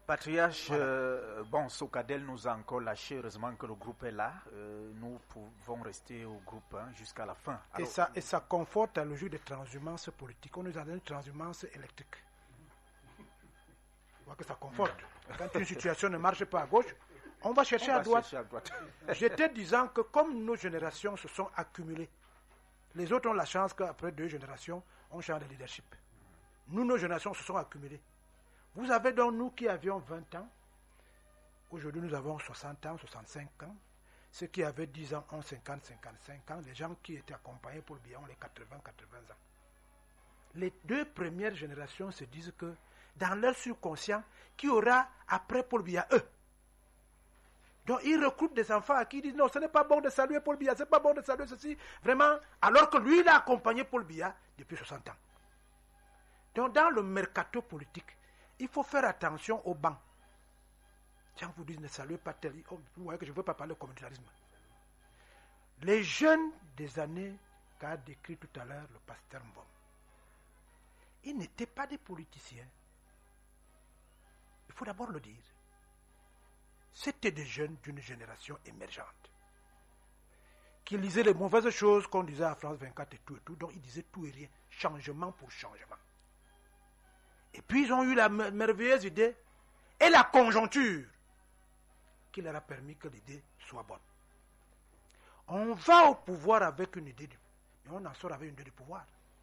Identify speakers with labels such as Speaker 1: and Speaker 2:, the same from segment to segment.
Speaker 1: Patriarche, Sokadel nous a encore lâché. Heureusement que le groupe est là. Nous pouvons rester au groupe jusqu'à la fin.
Speaker 2: Alors, et ça conforte la logique de transhumance politique. On nous a donné une transhumance électrique. On voit que ça conforte. Quand une situation ne marche pas à gauche, on va chercher à droite. J'étais disant que comme nos générations se sont accumulées, les autres ont la chance qu'après 2 générations, on change de leadership. Nous, nos générations se sont accumulées. Vous avez donc nous qui avions 20 ans, aujourd'hui nous avons 60 ans, 65 ans, ceux qui avaient 10 ans ont 50, 55 ans, les gens qui étaient accompagnés pour le Biya ont les 80, 80 ans. Les 2 premières générations se disent que dans leur subconscient, qui aura après Paul Biya eux. Donc ils recrutent des enfants à qui ils disent non, ce n'est pas bon de saluer Paul Biya, ce n'est pas bon de saluer ceci, vraiment, alors que lui il a accompagné Paul Biya depuis 60 ans. Donc dans le mercato politique, il faut faire attention aux bancs. Tiens, vous dites ne saluez pas tel. Vous voyez que je ne veux pas parler de communautarisme. Les jeunes des années qu'a décrit tout à l'heure le pasteur Mbom, ils n'étaient pas des politiciens. Il faut d'abord le dire. C'était des jeunes d'une génération émergente qui lisaient les mauvaises choses qu'on disait à France 24 et tout. Donc ils disaient tout et rien. Changement pour changement. Et puis ils ont eu la merveilleuse idée et la conjoncture qui leur a permis que l'idée soit bonne. On va au pouvoir avec une idée, mais on en sort avec une idée du pouvoir.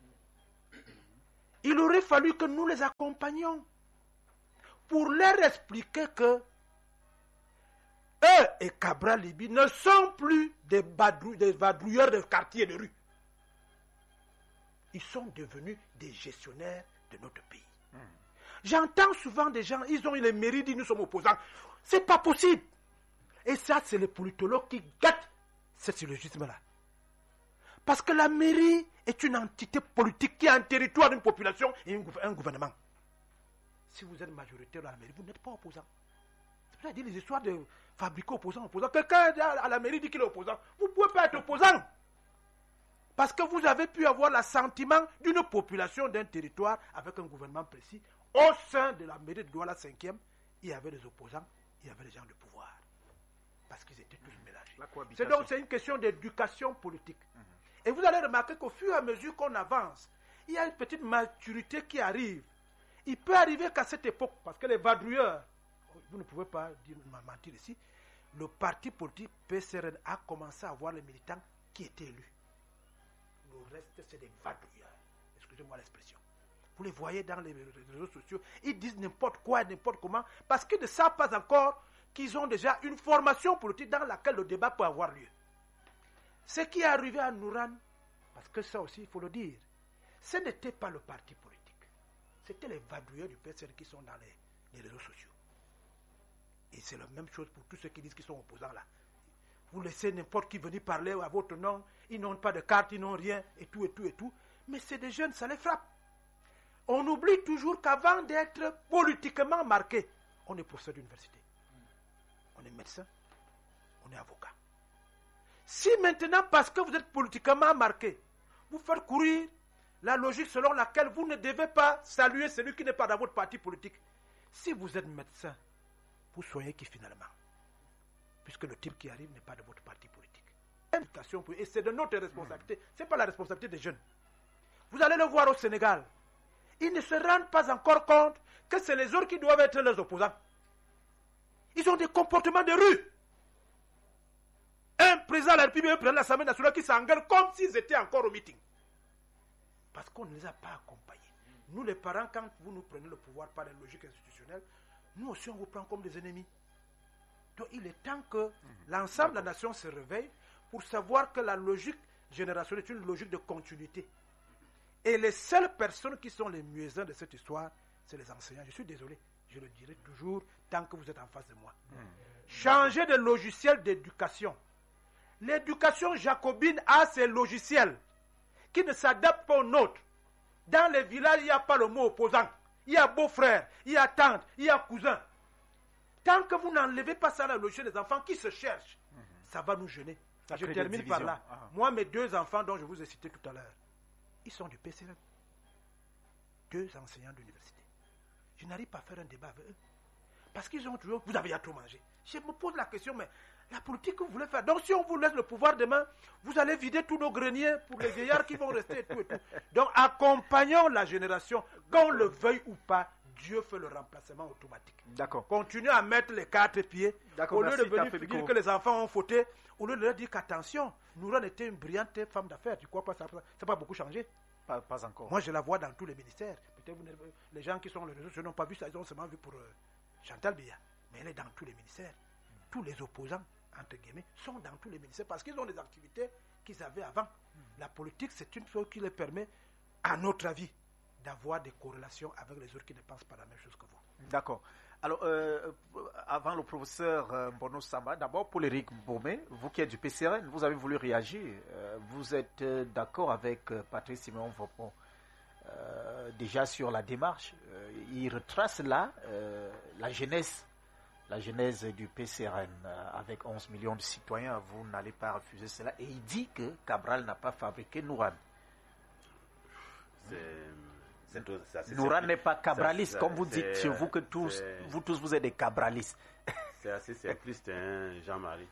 Speaker 2: Il aurait fallu que nous les accompagnions pour leur expliquer que eux et Cabral Libi ne sont plus des vadrouilleurs de quartier et de rue. Ils sont devenus des gestionnaires de notre pays. J'entends souvent des gens, ils ont eu les mairies, disent nous sommes opposants. C'est pas possible. Et ça, c'est les politologues qui gâtent ce syllogisme-là. Parce que la mairie est une entité politique qui a un territoire, une population et un gouvernement. Si vous êtes majoritaire dans la mairie, vous n'êtes pas opposant. C'est pour ça que je dis les histoires de fabriquer opposants. Quelqu'un à la mairie dit qu'il est opposant. Vous ne pouvez pas être opposant. Parce que vous avez pu avoir l'assentiment d'une population, d'un territoire avec un gouvernement précis. Au sein de la mairie de Douala 5e, il y avait des opposants, il y avait des gens de pouvoir. Parce qu'ils étaient tous mélangés. C'est une question d'éducation politique. Et vous allez remarquer qu'au fur et à mesure qu'on avance, il y a une petite maturité qui arrive. Il peut arriver qu'à cette époque, parce que les vadrouilleurs, vous ne pouvez pas mentir ici, le parti politique PCRN a commencé à avoir les militants qui étaient élus. Le reste, c'est des vadrouilleurs. Excusez-moi l'expression. Vous les voyez dans les réseaux sociaux, ils disent n'importe quoi, n'importe comment, parce qu'ils ne savent pas encore qu'ils ont déjà une formation politique dans laquelle le débat peut avoir lieu. Ce qui est arrivé à Nouran, parce que ça aussi, il faut le dire, ce n'était pas le parti politique. C'était les vadrouilleurs du PCR qui sont dans les réseaux sociaux. Et c'est la même chose pour tous ceux qui disent qu'ils sont opposants là. Vous laissez n'importe qui venir parler à votre nom, ils n'ont pas de carte, ils n'ont rien, et tout, et tout, et tout. Mais c'est des jeunes, ça les frappe. On oublie toujours qu'avant d'être politiquement marqué, on est professeur d'université. On est médecin, on est avocat. Si maintenant, parce que vous êtes politiquement marqué, vous faites courir la logique selon laquelle vous ne devez pas saluer celui qui n'est pas dans votre parti politique. Si vous êtes médecin, vous soignez qui finalement? Puisque le type qui arrive n'est pas de votre parti politique. Et c'est de notre responsabilité. Ce n'est pas la responsabilité des jeunes. Vous allez le voir au Sénégal. Ils ne se rendent pas encore compte que c'est les autres qui doivent être leurs opposants. Ils ont des comportements de rue. Un président de la République, un président de l'Assemblée nationale qui s'engueule comme s'ils étaient encore au meeting. Parce qu'on ne les a pas accompagnés. Nous les parents, quand vous nous prenez le pouvoir par la logique institutionnelle, nous aussi on vous prend comme des ennemis. Donc il est temps que l'ensemble de la nation se réveille pour savoir que la logique générationnelle est une logique de continuité. Et les seules personnes qui sont les muezzins de cette histoire, c'est les enseignants. Je suis désolé, je le dirai toujours tant que vous êtes en face de moi. Changez de logiciel d'éducation. L'éducation jacobine a ses logiciels qui ne s'adaptent pas aux nôtres. Dans les villages, il n'y a pas le mot opposant. Il y a beau-frère, il y a tante, il y a cousin. Tant que vous n'enlevez pas ça dans le logiciel des enfants qui se cherchent, ça va nous gêner. Je termine par là. Moi, mes 2 enfants dont je vous ai cité tout à l'heure, ils sont du PCRN. 2 enseignants d'université. Je n'arrive pas à faire un débat avec eux. Parce qu'ils ont toujours, vous avez à tout mangé. Je me pose la question, mais la politique que vous voulez faire, donc si on vous laisse le pouvoir demain, vous allez vider tous nos greniers pour les vieillards qui vont rester et tout et tout. Donc accompagnons la génération, qu'on le veuille ou pas, Dieu fait le remplacement automatique.
Speaker 1: D'accord.
Speaker 2: Continuez à mettre les 4 pieds, au lieu de venir dire que les enfants ont fauté, au lieu de leur dire qu'attention, Nourane était une brillante femme d'affaires, tu crois pas, ça n'a pas beaucoup changé.
Speaker 1: Pas encore.
Speaker 2: Moi, je la vois dans tous les ministères. Peut-être les gens qui sont sur les réseaux sociaux n'ont pas vu ça, ils ont seulement vu pour Chantal Biya. Mais elle est dans tous les ministères. Tous les opposants, entre guillemets, sont dans tous les ministères parce qu'ils ont des activités qu'ils avaient avant. La politique, c'est une chose qui les permet, à notre avis, d'avoir des corrélations avec les autres qui ne pensent pas la même chose que vous.
Speaker 1: D'accord. Alors, avant le professeur Mbono Samba, d'abord pour Éric Mbomé, vous qui êtes du PCRN, vous avez voulu réagir. Vous êtes d'accord avec Patrice Siméon Vopon déjà sur la démarche. Il retrace là la genèse du PCRN avec 11 millions de citoyens. Vous n'allez pas refuser cela. Et il dit que Cabral n'a pas fabriqué Nourane. Nourane n'est pas cabraliste, comme vous dites chez vous que vous tous vous êtes des cabralistes.
Speaker 3: C'est assez simpliste, hein, Jean-Marie.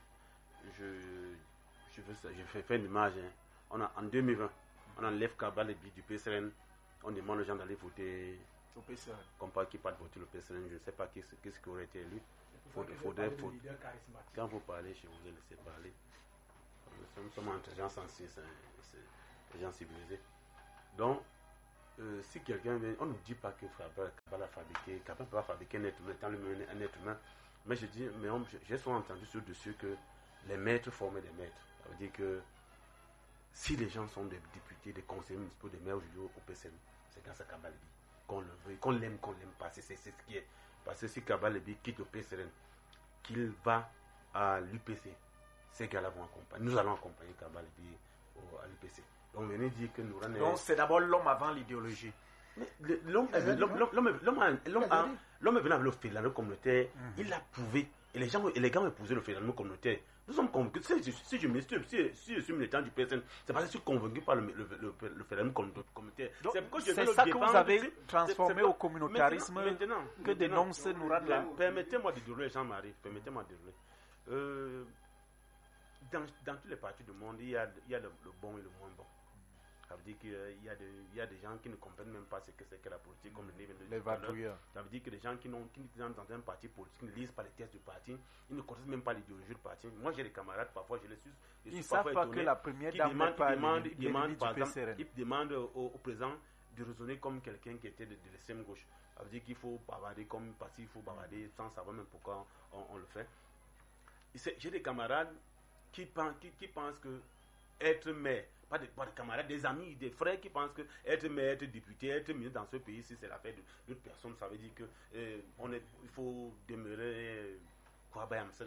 Speaker 3: Je fais une image. Hein. En 2020, on enlève Cabral et du PCRN. On demande aux gens d'aller voter
Speaker 1: au PCRN.
Speaker 3: Comme pas qui pas de voter le PCRN, je ne sais pas qu'est-ce qui aurait été élu. Quand vous parlez, je vous ai laissé parler. Nous sommes entre gens sensés, des gens civilisés. Donc, si quelqu'un vient, on ne dit pas que Cabral a fabriqué, Cabral ne peut pas fabriquer un être humain, étant un être humain. Mais je dis, j'ai souvent entendu sur dessus que les maîtres formaient des maîtres. Ça veut dire que si les gens sont des députés, des conseillers municipaux, des maires aujourd'hui au PCM, c'est grâce à Cabral Lebi. Qu'on le veuille, qu'on l'aime pas, c'est ce qui est. Parce que si Cabral Lebi quitte le PCRN, qu'il va à l'UPC, ces gars-là vont accompagner. Nous allons accompagner Cabral Lebi à l'UPC. Donc, venez dire que nous rendons.
Speaker 1: Donc, c'est d'abord l'homme avant l'idéologie.
Speaker 3: L'homme est venu avec le fédéralisme communautaire, il l'a prouvé. Et les gars ont épousé le fédéralisme communautaire. Nous sommes convaincus. Si je suis militant du PSN, c'est parce que je suis convaincu par le fédéralisme communautaire.
Speaker 1: C'est ça que vous avez transformé au communautarisme que dénonce Nourane.
Speaker 3: Permettez-moi de dérouler, Jean-Marie. Permettez-moi de dérouler. Dans tous les partis du monde, il y a le bon et le moins bon. Ça veut dire qu'il y a des gens qui ne comprennent même pas ce que c'est que la politique, comme
Speaker 1: les vadrouilleurs.
Speaker 3: Ça veut dire que les gens qui sont dans un parti politique ne lisent pas les textes du parti, ils ne connaissent même pas l'idéologie du parti. Moi, j'ai des camarades, parfois, je les suis.
Speaker 1: Ils ne savent pas que la première dame n'est pas
Speaker 3: ils demandent au président de raisonner comme quelqu'un qui était de l'extrême gauche. Ça veut dire qu'il faut bavarder comme parti, il faut bavarder sans savoir même pourquoi on le fait. J'ai des camarades qui pensent que être maire, pas des camarades, des amis, des frères qui pensent que être maire, être député, être ministre dans ce pays, si c'est l'affaire d'autres personnes, ça veut dire que il faut demeurer quoi, je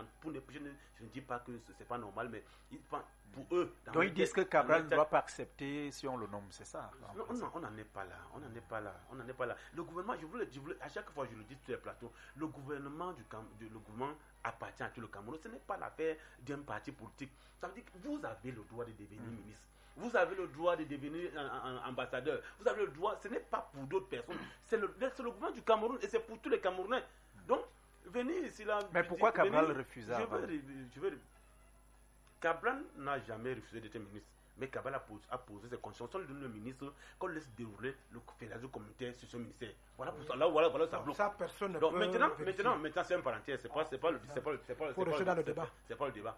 Speaker 3: ne dis pas que c'est pas normal, mais pour eux.
Speaker 1: Donc ils disent que Cabral ne doit pas accepter si on le nomme, c'est ça?
Speaker 3: Non, on n'en est pas là. Le gouvernement, à chaque fois je le dis sur les plateaux, le gouvernement le gouvernement appartient à tout le Cameroun. Ce n'est pas l'affaire d'un parti politique. Ça veut dire que vous avez le droit de devenir ministre. Vous avez le droit de devenir ambassadeur. Vous avez le droit, ce n'est pas pour d'autres personnes. C'est le gouvernement du Cameroun et c'est pour tous les Camerounais. Donc, venez ici là.
Speaker 1: Mais pourquoi Cabral refusa?
Speaker 3: Cabral n'a jamais refusé d'être ministre. Mais Cabral a posé ses conditions. Si on lui donne le ministre, qu'on laisse dérouler le fédéralisme communautaire sur ce ministère. Voilà pour ça. Voilà ça bloque.
Speaker 2: Ça, personne ne
Speaker 3: peut. Maintenant, c'est une parenthèse. C'est pas le débat. C'est pas le débat.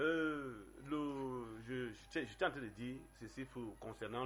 Speaker 3: J'étais en train de dire ceci concernant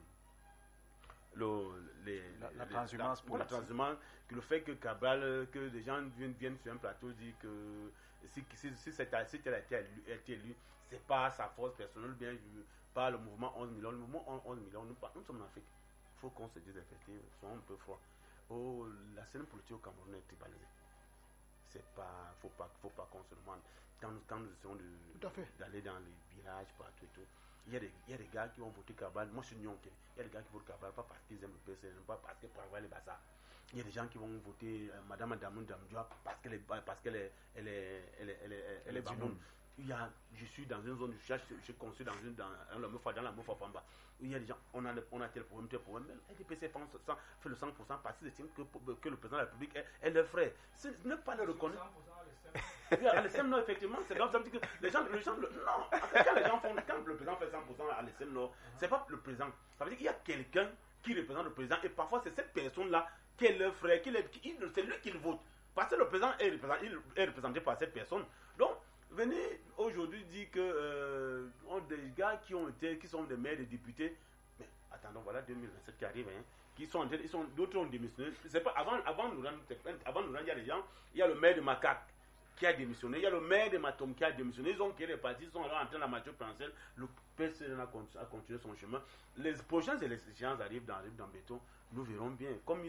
Speaker 1: la transhumance
Speaker 3: pour la transhumance, que le fait que Cabral, que des gens viennent sur un plateau dire que si elle a été élu, c'est pas sa force personnelle, bien pas le mouvement 11 millions. Le mouvement 11 millions, nous sommes en Afrique. Il faut qu'on se dise effectivement, soyons un peu froid. La scène politique au Cameroun est tribalisée. Faut pas qu'on se demande. Quand nous essayons d'aller dans les villages, partout et tout, il y a des gars qui vont voter Cabral. Moi, je suis Nyonké. Il y a des gars qui votent Cabral, pas parce qu'ils aiment le PCN, pas parce qu'ils prévoient les bassards. Il y a des gens qui vont voter Madame Adamoun Damdjoua parce qu'elle est baboune. je suis dans une zone, je construis dans la Mofa Pamba, où il y a des gens, on a tel problème, mais l'IDPC fait le 100% parce qu'ils estiment que le président de la République est leur frère. Ne pas le reconnaître. À l'ESM Nord, effectivement, c'est grave. Ça veut dire que les gens non, quand le président fait 100% à l'ESM Nord, c'est pas le président. Ça veut dire qu'il y a quelqu'un qui représente le président, et parfois c'est cette personne-là qui est leur frère, c'est lui qui le vote. Parce que le président est représenté par cette personne. Donc, venez aujourd'hui dire que des gars qui sont des maires, des députés, mais attendons, voilà 2027 qui arrive, d'autres ont démissionné. C'est pas avant nous rendre, il y a des gens, il y a le maire de Macaque qui a démissionné, il y a le maire de Matom qui a démissionné, ils ont créé des partis, ils sont alors en train de la matière présidentielle, le PCN a continué son chemin. Les prochaines élections arrivent dans Béton, nous verrons bien, comme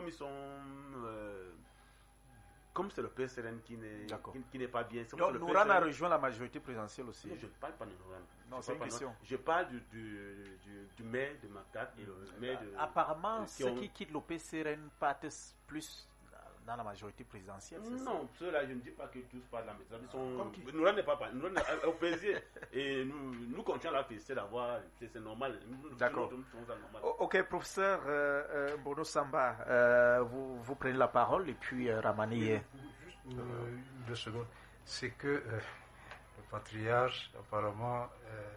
Speaker 3: c'est le PSRN qui n'est pas bien.
Speaker 1: Donc Nourane a rejoint la majorité présidentielle aussi.
Speaker 3: Non, je ne parle pas de Nourane.
Speaker 1: Non, c'est une question.
Speaker 3: Je parle du maire de Macaque et le maire de...
Speaker 1: Apparemment, ceux qui quittent le PSRN partent plus dans la majorité présidentielle.
Speaker 3: Non, ceux-là, je ne dis pas que tous partent dans la majorité. Nourane n'est pas Nourane est au PSG. Et nous continuons à la féliciter d'avoir... C'est normal.
Speaker 1: D'accord. Ok, professeur Mbono Samba, vous prenez la parole et puis Ramani.
Speaker 4: Juste 2 secondes. C'est que le patriarche, apparemment,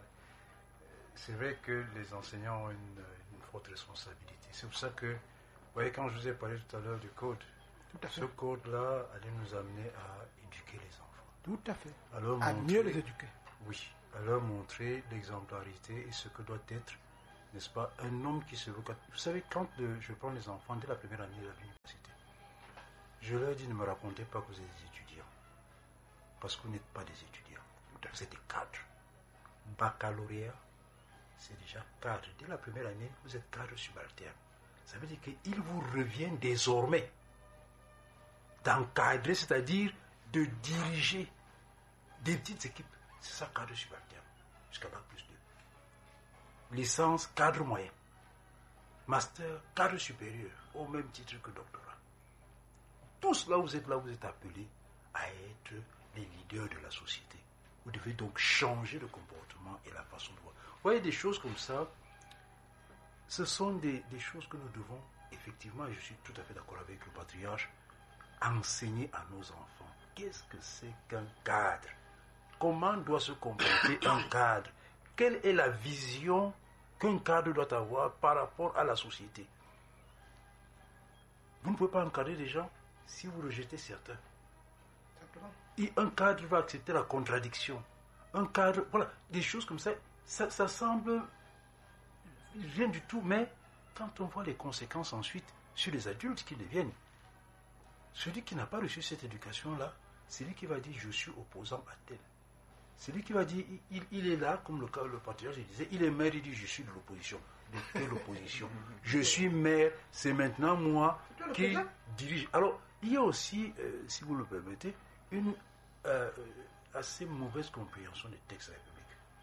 Speaker 4: c'est vrai que les enseignants ont une forte responsabilité. C'est pour ça que, vous voyez, quand je vous ai parlé tout à l'heure du code, ce code-là allait nous amener à éduquer les enfants.
Speaker 2: Tout à fait.
Speaker 4: Alors,
Speaker 2: à mieux les éduquer.
Speaker 4: Oui. À leur montrer l'exemplarité et ce que doit être, n'est-ce pas, un homme qui se veut. Vous savez, quand je prends les enfants dès la première année de l'université, je leur dis, ne me racontez pas que vous êtes des étudiants. Parce que vous n'êtes pas des étudiants. Vous êtes des cadres. Baccalauréat, c'est déjà cadre. Dès la première année, vous êtes cadre subalterne. Ça veut dire qu'il vous revient désormais d'encadrer, c'est-à-dire de diriger des petites équipes. C'est ça, cadre subalterne, jusqu'à Bac plus 2. Licence, cadre moyen. Master, cadre supérieur, au même titre que doctorat. Tous là, vous êtes appelés à être les leaders de la société. Vous devez donc changer le comportement et la façon de voir. Vous voyez, des choses comme ça, ce sont des choses que nous devons, effectivement, et je suis tout à fait d'accord avec le patriarche, enseigner à nos enfants. Qu'est-ce que c'est qu'un cadre? Comment doit se comporter un cadre? Quelle est la vision qu'un cadre doit avoir par rapport à la société? Vous ne pouvez pas encadrer des gens si vous rejetez certains. Et un cadre va accepter la contradiction. Un cadre, voilà, des choses comme ça, ça semble rien du tout, mais quand on voit les conséquences ensuite sur les adultes qui deviennent, celui qui n'a pas reçu cette éducation-là, c'est lui qui va dire je suis opposant à tel. C'est lui qui va dire il est là, comme le patriarche disait, il est maire, il dit je suis de l'opposition. De quelle opposition? Je suis maire, c'est maintenant moi qui dirige. Alors, il y a aussi, si vous le permettez, une assez mauvaise compréhension des textes républicains.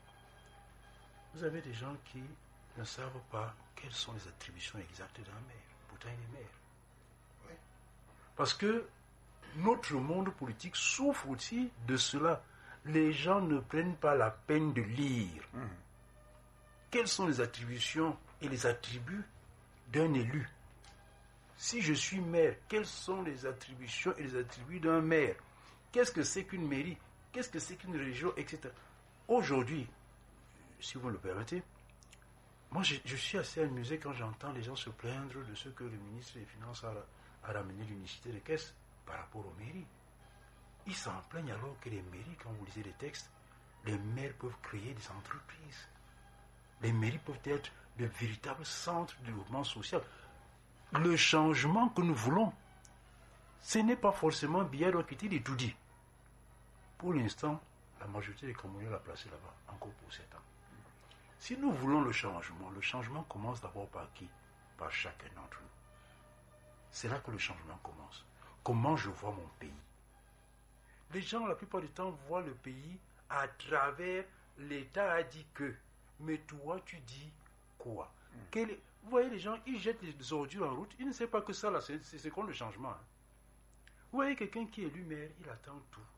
Speaker 4: Vous avez des gens qui ne savent pas quelles sont les attributions exactes d'un maire. Pourtant, il est maire. Ouais. Parce que notre monde politique souffre aussi de cela. Les gens ne prennent pas la peine de lire. Quelles sont les attributions et les attributs d'un élu? Si je suis maire, quelles sont les attributions et les attributs d'un maire? Qu'est-ce que c'est qu'une mairie? Qu'est-ce que c'est qu'une région, etc. Aujourd'hui, si vous me le permettez, moi je suis assez amusé quand j'entends les gens se plaindre de ce que le ministre des Finances a ramené l'unicité des caisses par rapport aux mairies. Ils s'en plaignent alors que les mairies, quand vous lisez les textes, les maires peuvent créer des entreprises. Les mairies peuvent être de véritables centres de développement social. Le changement que nous voulons, ce n'est pas forcément Biya Douakiti de tout dit. Pour l'instant, la majorité des Camerounais l'a placé là-bas, encore pour 7 ans. Si nous voulons le changement commence d'abord par qui? Par chacun d'entre nous. C'est là que le changement commence. Comment je vois mon pays? Les gens, la plupart du temps, voient le pays à travers l'État a dit que. Mais toi, tu dis quoi? Vous voyez, les gens, ils jettent des ordures en route. Ils ne savent pas que ça, là, c'est comme le changement. Vous voyez, quelqu'un qui est élu maire, il attend tout.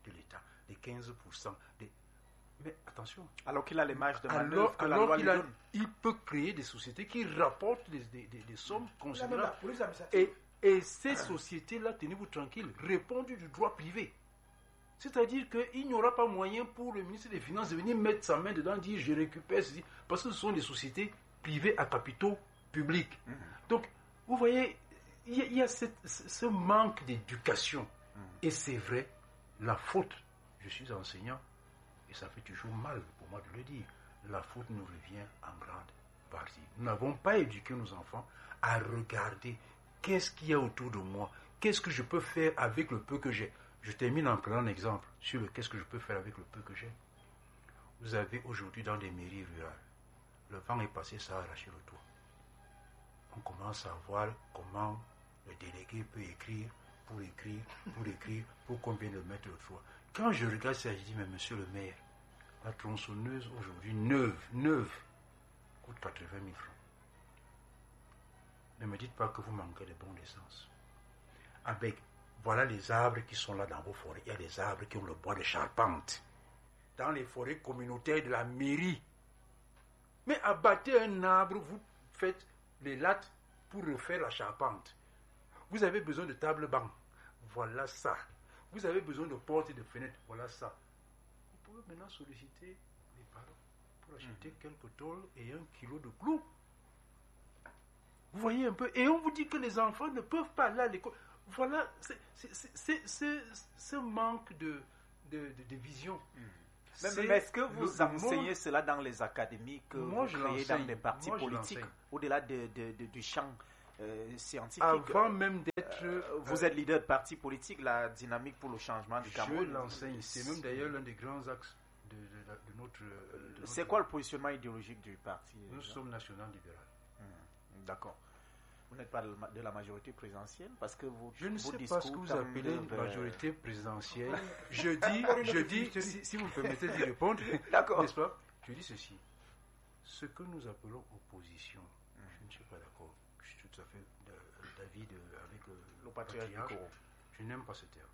Speaker 4: de l'État, des 15%. Mais attention.
Speaker 1: Alors qu'il a les marges de manœuvre que la loi lui donne.
Speaker 4: Il peut créer des sociétés qui rapportent des sommes considérables.
Speaker 2: Et
Speaker 4: Et ces sociétés-là, tenez-vous tranquille, répondent du droit privé. C'est-à-dire qu'il n'y aura pas moyen pour le ministre des Finances de venir mettre sa main dedans et dire je récupère ceci, parce que ce sont des sociétés privées à capitaux publics. Donc, vous voyez, il y a ce manque d'éducation. Et c'est vrai, la faute, je suis enseignant, et ça fait toujours mal pour moi de le dire, la faute nous revient en grande partie. Nous n'avons pas éduqué nos enfants à regarder qu'est-ce qu'il y a autour de moi, qu'est-ce que je peux faire avec le peu que j'ai. Je termine en prenant un exemple sur le qu'est-ce que je peux faire avec le peu que j'ai. Vous avez aujourd'hui dans des mairies rurales, le vent est passé, ça a arraché le toit. On commence à voir comment le délégué peut écrire, pour combien de mètres de toit. Quand je regarde ça, je dis, mais monsieur le maire, la tronçonneuse aujourd'hui, neuve, coûte 80 000 francs. Ne me dites pas que vous manquez de bons d'essence. Voilà les arbres qui sont là dans vos forêts. Il y a des arbres qui ont le bois de charpente. Dans les forêts communautaires de la mairie. Mais abattez un arbre, vous faites les lattes pour refaire la charpente. Vous avez besoin de table-banc. Voilà ça. Vous avez besoin de portes et de fenêtres. Voilà ça. Vous pouvez maintenant solliciter les parents pour acheter quelques tôles et 1 kilo de clous. Vous voyez un peu. Et on vous dit que les enfants ne peuvent pas aller à l'école. Voilà, ce manque de vision.
Speaker 1: Mais est-ce que vous enseignez cela dans les académies que vous créez dans des partis politiques, au-delà du champ scientifique?
Speaker 4: Avant même d'être...
Speaker 1: vous êtes leader de parti politique, la dynamique pour le changement du Cameroun.
Speaker 4: Je l'enseigne. C'est même d'ailleurs l'un des grands axes de notre...
Speaker 1: C'est quoi le positionnement idéologique du parti?
Speaker 4: Nous sommes national-libéral.
Speaker 1: D'accord. Vous n'êtes pas de la majorité présidentielle parce que
Speaker 4: je ne sais pas ce que vous appelez majorité présidentielle. Je dis, si vous me permettez d'y répondre, n'est-ce pas? Je dis ceci. Ce que nous appelons opposition, je ne suis pas d'accord. Je suis tout à fait d'avis avec le patriarche. Je n'aime pas ce terme.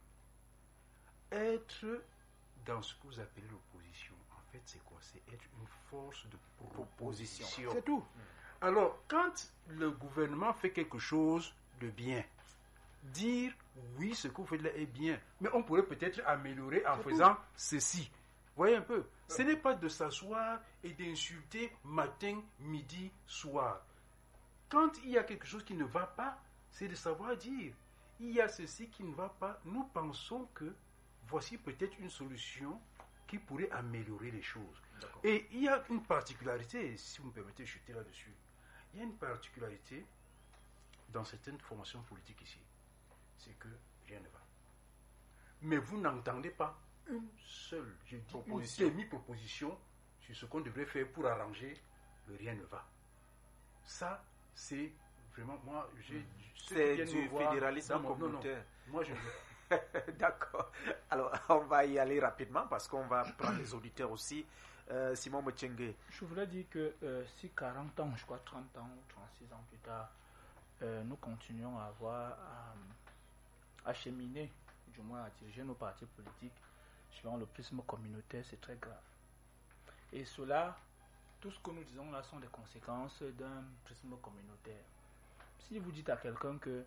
Speaker 4: Être dans ce que vous appelez l'opposition, en fait, c'est quoi? C'est être une force de proposition.
Speaker 2: C'est tout.
Speaker 4: Alors, quand le gouvernement fait quelque chose de bien, dire oui, ce que vous faites là est bien, mais on pourrait peut-être améliorer en faisant ceci. Voyez un peu, ce n'est pas de s'asseoir et d'insulter matin, midi, soir. Quand il y a quelque chose qui ne va pas, c'est de savoir dire, il y a ceci qui ne va pas, nous pensons que voici peut-être une solution qui pourrait améliorer les choses. Et il y a une particularité, si vous me permettez de chuter là-dessus. Il y a une particularité dans certaines formations politiques ici, c'est que rien ne va. Mais vous n'entendez pas une seule, je dis une demi-proposition sur ce qu'on devrait faire pour arranger le rien ne va. Ça, c'est vraiment, moi,
Speaker 1: c'est du fédéralisme communautaire.
Speaker 4: Non, moi je veux.
Speaker 1: D'accord. Alors, on va y aller rapidement parce qu'on va prendre les auditeurs aussi. Simon Mochengue.
Speaker 5: Je voulais dire que si 40 ans, je crois 30 ans ou 36 ans plus tard, nous continuons à avoir à cheminer, du moins à diriger nos partis politiques suivant le prisme communautaire, c'est très grave. Et cela, tout ce que nous disons là sont des conséquences d'un prisme communautaire. Si vous dites à quelqu'un que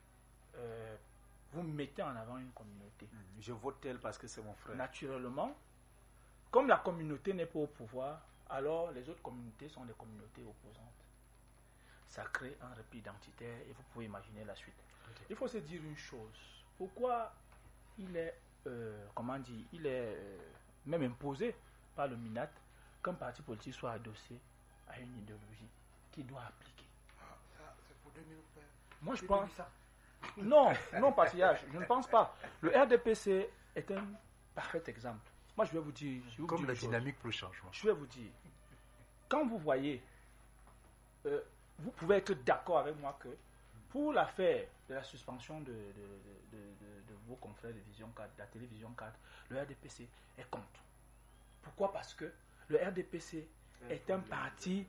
Speaker 5: vous mettez en avant une communauté,
Speaker 1: je vote tel parce que c'est mon frère.
Speaker 5: Naturellement, comme la communauté n'est pas au pouvoir, alors les autres communautés sont des communautés opposantes. Ça crée un repli identitaire et vous pouvez imaginer la suite. Il faut se dire une chose. Pourquoi il est, même imposé par le MINAT qu'un parti politique soit adossé à une idéologie qu'il doit appliquer?
Speaker 2: C'est pour 2020.
Speaker 5: Moi je pense... Non, partillage, je ne pense pas. Le RDPC est un parfait exemple. Moi, je vais vous dire...
Speaker 4: Comme la dynamique pour le changement.
Speaker 5: Je vais vous dire, quand vous voyez, vous pouvez être d'accord avec moi que pour l'affaire de la suspension de vos confrères de Vision 4, de la télévision 4, le RDPC est contre. Pourquoi? Parce que le RDPC est un parti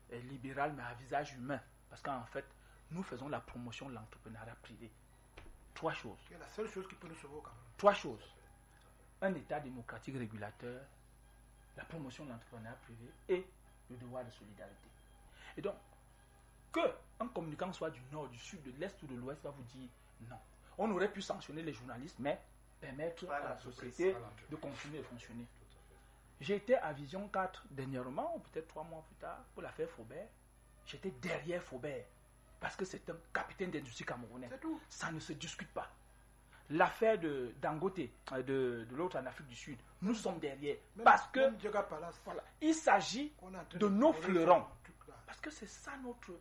Speaker 5: libéral, mais à visage humain. Parce qu'en fait, nous faisons la promotion de l'entrepreneuriat privé. 3 choses.
Speaker 2: C'est la seule chose qui peut nous sauver au Cameroun.
Speaker 5: 3 choses. Un État démocratique régulateur, la promotion de l'entrepreneuriat privé et le devoir de solidarité. Et donc, qu'un communicant soit du nord, du sud, de l'est ou de l'ouest va vous dire non. On aurait pu sanctionner les journalistes, mais permettre à la société de continuer à fonctionner. J'ai été à Vision 4 dernièrement, ou peut-être 3 mois plus tard, pour l'affaire Faubert. J'étais derrière Faubert, parce que c'est un capitaine d'industrie camerounais.
Speaker 2: C'est tout.
Speaker 5: Ça ne se discute pas. L'affaire de Dangote, de l'autre en Afrique du Sud, nous sommes derrière. Parce que voilà, il s'agit de nos fleurons. Parce que c'est ça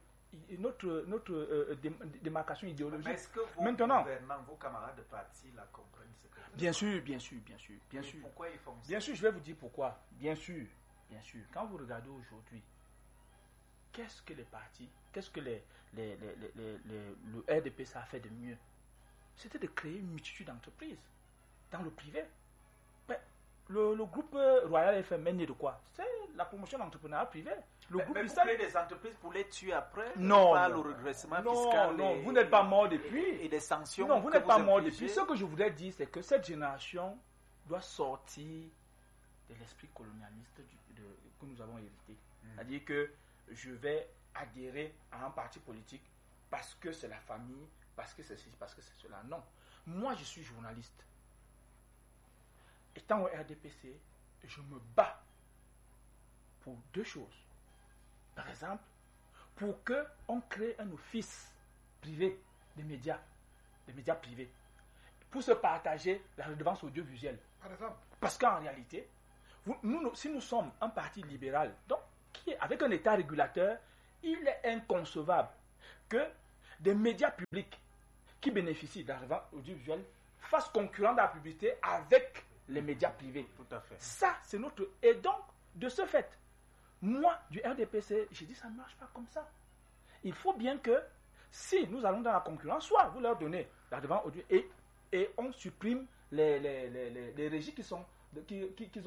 Speaker 5: notre démarcation idéologique.
Speaker 1: Mais est-ce que vos gouvernants, vos camarades de parti la comprennent ce que vous
Speaker 5: bien sûr.
Speaker 1: Pourquoi ils font ça?
Speaker 5: Bien sûr, je vais vous dire pourquoi. Bien sûr. Quand vous regardez aujourd'hui, qu'est-ce que les partis, qu'est-ce que le RDPC a fait de mieux? C'était de créer une multitude d'entreprises dans le privé. Mais le groupe Royal FM est né de quoi? C'est la promotion de l'entrepreneuriat privé.
Speaker 1: Mais vous créez des entreprises pour les tuer après?
Speaker 5: Non.
Speaker 1: Pas le redressement fiscal.
Speaker 5: Non, vous n'êtes pas mort depuis.
Speaker 1: Et des sanctions.
Speaker 5: Non, vous n'êtes pas mort depuis. Ce que je voudrais dire, c'est que cette génération doit sortir de l'esprit colonialiste que nous avons hérité. C'est-à-dire que je vais adhérer à un parti politique parce que c'est la famille, parce que c'est ceci, parce que c'est cela. Non. Moi, je suis journaliste. Étant au RDPC, je me bats pour 2 choses. Par exemple, pour qu'on crée un office privé des médias privés, pour se partager la redevance audiovisuelle.
Speaker 2: Par exemple.
Speaker 5: Parce qu'en réalité, si nous sommes un parti libéral, donc avec un État régulateur, il est inconcevable que des médias publics qui bénéficient de la redevance audiovisuelle fassent concurrence de la publicité avec les médias privés.
Speaker 1: Tout à fait.
Speaker 5: Ça, c'est notre... Et donc, de ce fait, moi, du RDPC, j'ai dit ça ne marche pas comme ça. Il faut bien que, si nous allons dans la concurrence, soit vous leur donnez la redevance audiovisuelle et on supprime les régies qui ont